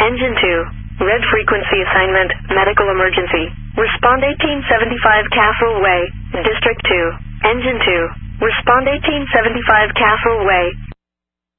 Engine 2. Red frequency assignment, medical emergency. Respond 1875 Castle Way, District 2. Engine 2. Respond 1875 Castle Way,